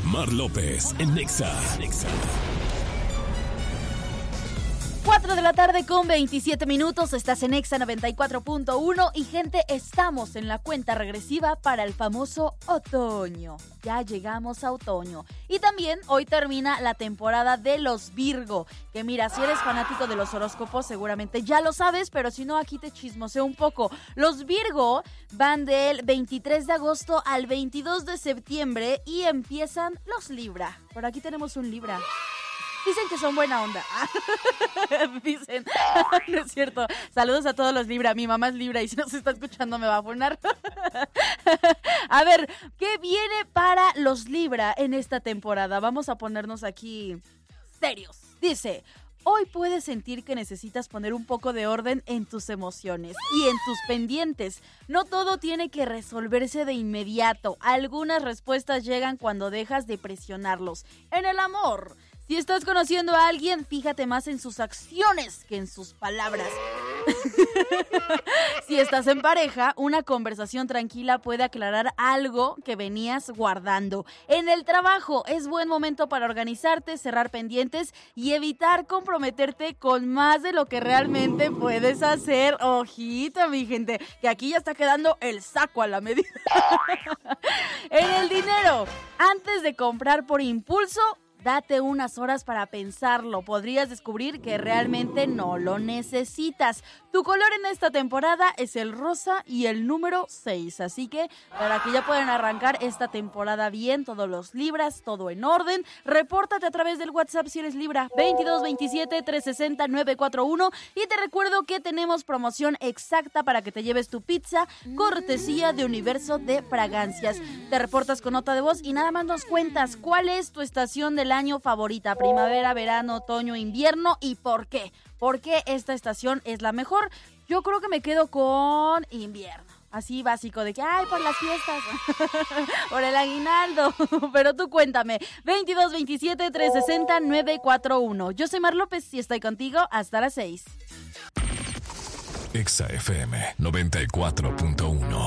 Mar López en Nexa. 4 de la tarde con 27 minutos, estás en Nexa 94.1 y gente, estamos en la cuenta regresiva para el famoso otoño. Ya llegamos a otoño. Y también hoy termina la temporada de los Virgo, que mira, si eres fanático de los horóscopos seguramente ya lo sabes, pero si no aquí te chismoseo un poco. Los Virgo van del 23 de agosto al 22 de septiembre y empiezan los Libra. Por aquí tenemos un Libra. Dicen que son buena onda. Dicen. No es cierto. Saludos a todos los Libra. Mi mamá es Libra y si no se está escuchando me va a funar. A ver, ¿qué viene para los Libra en esta temporada? Vamos a ponernos aquí serios. Dice: hoy puedes sentir que necesitas poner un poco de orden en tus emociones y en tus pendientes. No todo tiene que resolverse de inmediato. Algunas respuestas llegan cuando dejas de presionarlos. En el amor, si estás conociendo a alguien, fíjate más en sus acciones que en sus palabras. Si estás en pareja, una conversación tranquila puede aclarar algo que venías guardando. En el trabajo, es buen momento para organizarte, cerrar pendientes y evitar comprometerte con más de lo que realmente puedes hacer. Ojito, mi gente, que aquí ya está quedando el saco a la medida. En el dinero, antes de comprar por impulso, date unas horas para pensarlo. Podrías descubrir que realmente no lo necesitas. Tu color en esta temporada es el rosa y el número 6. Así que para que ya puedan arrancar esta temporada bien, todos los Libras, todo en orden, repórtate a través del WhatsApp si eres Libra, 2227-360-941. Y te recuerdo que tenemos promoción exacta para que te lleves tu pizza, cortesía de Universo de Fragancias. Te reportas con nota de voz y nada más nos cuentas cuál es tu estación del año favorita, primavera, verano, otoño, invierno y por qué. ¿Por qué esta estación es la mejor? Yo creo que me quedo con invierno. Así básico de que, ay, por las fiestas, por el aguinaldo. Pero tú cuéntame, 2227-360-941. Yo soy Mar López y estoy contigo hasta las 6. Exa FM 94.1.